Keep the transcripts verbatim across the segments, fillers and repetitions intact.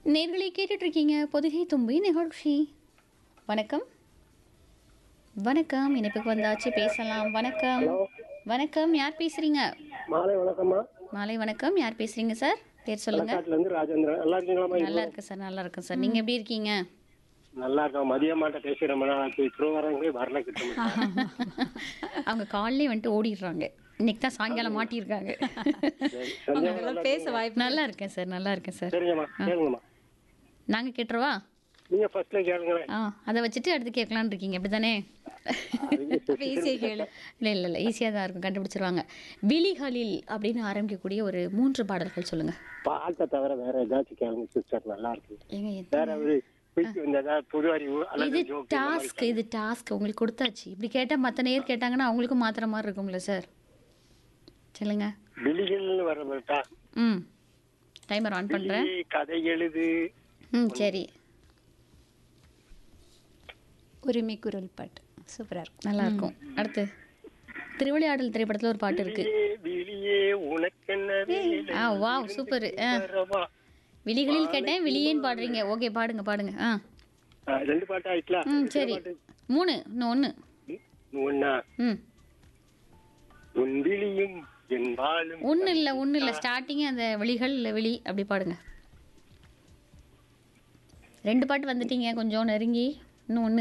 நேர்களை கேட்டுட்டு இருக்கீங்க பொதிகை தும்பி நிகழ்ச்சி. வணக்கம் வணக்கம், இணைப்புக்கு வந்தாச்சு, பேசலாம். வணக்கம் ஹலோ, வணக்கம், யார் பேசுறீங்க? மாலை வணக்கம்மா. மாலை வணக்கம், யார் பேசுறீங்க சார்? பேர் சொல்லுங்க. களக்காட்டுல இருந்து ராஜேந்திரன். நல்லா இருக்கீங்களாம்மா? நல்லா இருக்கேன் சார், நல்லா இருக்கேன் சார். நீங்க எப்படி இருக்கீங்க? நல்லா இருக்கோம். மதியமாட்ட பேசி ரொம்ப நாள் ஆச்சு. திருவாரூரே வரல கிட்ட அவங்க காலையிலே வந்துட்டு ஓடிடுறாங்க. இன்னைக்கு தான் சாயங்காலம் மாட்டியிருக்காங்க. பேச வாய்ப்பு. நல்லா இருக்கேன் சார், நல்லா இருக்கேன் சார். சரிங்கம்மா, கேளுங்கம்மா. நாங்க கேட்டுருவா? நீங்க ஃபர்ஸ்ட்ல கேளுங்களேன். ஆ, அதை வச்சுட்டு அடுத்து கேட்கலான்னு இருக்கீங்க, அப்படிதானே? ஈஸியா கேளு. இல்லை இல்லை இல்லை ஈஸியாக தான் இருக்கும், கண்டுபிடிச்சிருவாங்க. விழிகளில் அப்படின்னு ஆரம்பிக்கக்கூடிய ஒரு மூன்று பாடல்கள் சொல்லுங்க. பாட்டை தவிர வேற ஏதாச்சும் கேளுங்க சிஸ்டர், நல்லா இருக்கு. ஏங்க வேற எத்தனை- ஒரு குயிக் இந்த ஏதாவது புது அறிவு அல்லது இது joke இந்த மாதிரி டாஸ்க், இது டாஸ்க் உங்களுக்கு கொடுத்தாச்சு. இப்படி கேட்டால் மற்ற நேர் கேட்டாங்கன்னா அவங்களுக்கும் மாத்திர மாதிரி இருக்கும்ல சார். சொல்லுங்க. விழிகள்னு வர ம், டைமர் ஆன் பண்ணுறேன். கதை எழுது. ம், சரி, உரிமை குரல் பாட்டு சூப்பரா இருக்கும். நல்லா இருக்கும். அடுத்து திருவிளையாடல் திரைப்படத்தில் ஒரு பாட்டு இருக்கு. விழியே, விழியே உனக்கென்ன வேலை? ஆ, வாவ், சூப்பர். ஆ, வரவா? விழிகளில் கேட்டேன், விழியேன்னு பாடுறீங்க. ஓகே, பாடுங்க பாடுங்க. ஆ, ஆ, ரெண்டு பாட்டு ஆயிட்டா? ம், சரி. மூணு, இன்னும் ஒன்று. ஒன்னா ம், உன் விழியும் என் வாழும் ஒன்றும் இல்லை ஒன்றும் இல்லை ஸ்டார்டிங்கே அந்த விழிகள் இல்லை விழி அப்படி பாடுங்க. ரெண்டு பாட்டு வந்துட்டீங்க, கொஞ்சம் நெருங்கி. இன்னும் ஒன்று.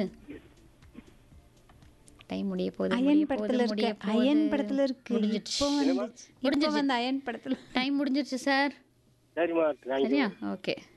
டைம் முடிய போகுது, முடிய அயன் போகுது, படத்துல இருக்கு. முடிய போகுது. அயன் படத்துல இருக்கு. முடிஞ்சிடுச்சு. இப்போ வந்து இப்போ வந்து அயன் படத்துல டைம் முடிஞ்சிருச்சு சார். சரிம்மா, தேங்க்யூ. சரியா? ஓகே.